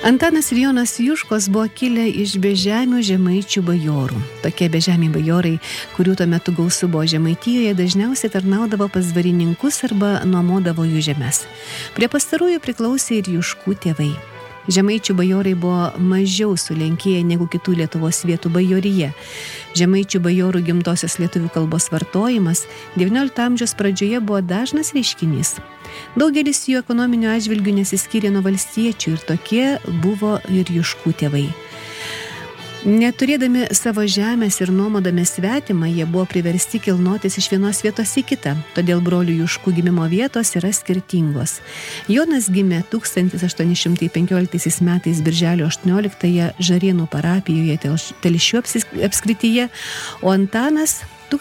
Antanas ir Jonas Juškos buvo kilę iš bežemių žemaičių bajorų. Tokie bežemiai bajorai, kurių tuo metu gausu buvo Žemaitijoje, dažniausiai tarnaudavo pas dvarininkus arba nuomodavo jų žemes. Prie pastarųjų priklausė ir Juškų tėvai. Žemaičių bajorai buvo mažiau sulenkėję negu kitų Lietuvos vietų bajorija. Žemaičių bajorų gimtosios lietuvių kalbos vartojimas XIX amžiaus pradžioje buvo dažnas reiškinys. Daugelis jų ekonominių atžvilgių nesiskyrė nuo valstiečių ir tokie buvo ir Juškų tėvai. Neturėdami savo žemės ir nuomodami svetimą, jie buvo priversti kilnotis iš vienos vietos į kitą, todėl brolių Juškų gimimo vietos yra skirtingos. Jonas gimė 1815 metais birželio 18-ąją Žarėnų parapijoje Telšių apskrityje, o Antanas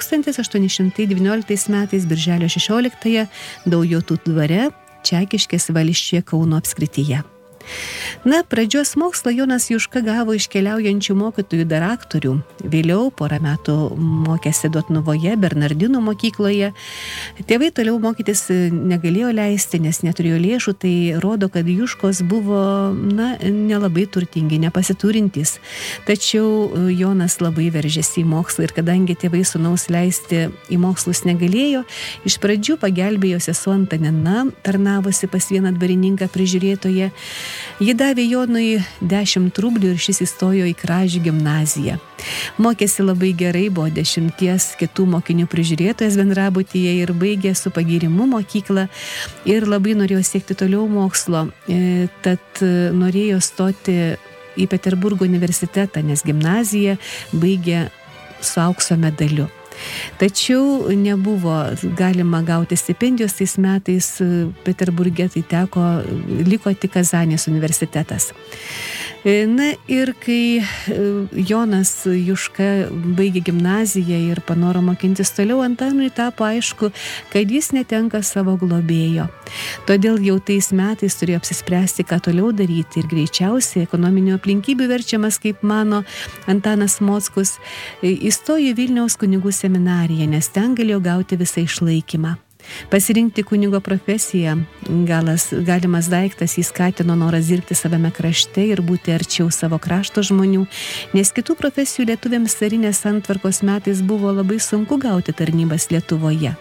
1819 metais birželio 16-ąją Daujotų dvare Čekiškės valsčiuje Kauno apskrityje. Pradžios mokslą Jonas Juška gavo iš keliaujančių mokytojų daraktorių. Vėliau porą metų mokėsi Dotnuvoje, Bernardinų mokykloje. Tėvai toliau mokytis negalėjo leisti, nes neturėjo lėšų, tai rodo, kad Juškos buvo, nelabai turtingi, nepasiturintys. Tačiau Jonas labai veržėsi į mokslą ir kadangi tėvai sūnaus leisti į mokslus negalėjo, iš pradžių pagelbėjo sesuo Antanina, tarnavusi pas vieną dvarininką prižiūrėtoje. Ji davė Jonui 10 rublių ir šis įstojo į Kražių gimnaziją. Mokėsi labai gerai, buvo 10 kitų mokinių prižiūrėtojas bendrabutyje ir baigė su pagyrimu mokyklą ir labai norėjo siekti toliau mokslo. Tad norėjo stoti į Peterburgo universitetą, nes gimnaziją baigė su aukso medaliu. Tačiau nebuvo galima gauti stipendijos tais metais Peterburge, tai liko tik Kazanės universitetas. Ir kai Jonas Juška baigė gimnaziją ir panoro mokintis toliau, Antanui tapo aišku, kad jis netenka savo globėjo. Todėl jau tais metais turėjo apsispręsti, ką toliau daryti ir greičiausiai ekonominių aplinkybių verčiamas, kaip mano Antanas Mockus, įstojo į Vilniaus kunigų seminariją, nes ten galėjo gauti visą išlaikymą. Pasirinkti kunigo profesiją galimas daiktas, jis skatino noras dirbti savame krašte ir būti arčiau savo krašto žmonių, nes kitų profesijų lietuviams carinės santvarkos metais buvo labai sunku gauti tarnybas Lietuvoje.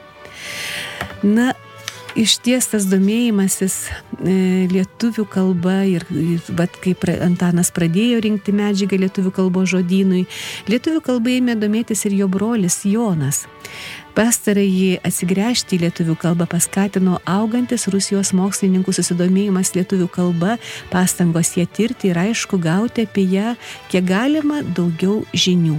Išties tas domėjimasis lietuvių kalba ir kaip Antanas pradėjo rinkti medžiagą lietuvių kalbos žodynui, lietuvių kalba ėmė domėtis ir jo brolis Jonas. Pastarąjį atsigręžti į lietuvių kalbą paskatino augantis Rusijos mokslininkų susidomėjimas lietuvių kalba, pastangos ją tirti ir aišku gauti apie ją kiek galima daugiau žinių.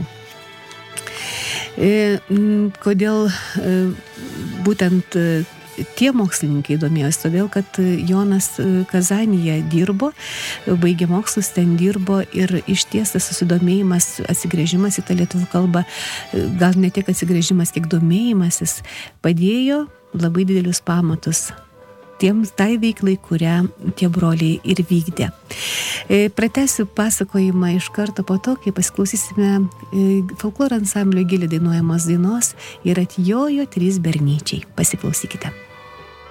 Kodėl būtent tie mokslininkai domėjosi? Todėl, kad Jonas Kazanėje dirbo, baigė mokslus, ten dirbo ir išties tas susidomėjimas, atsigręžimas į tą lietuvių kalbą, gal ne tiek atsigręžimas, kiek domėjimasis, padėjo labai didelius pamatus tai veiklai, kurią tie broliai ir vykdė. Pratęsiu pasakojimą iš karto po to, kai pasiklausysime folkloro ansamblio Gilė dainuojamos dainos ir atjojo 3 bernyčiai. Pasiklausykite.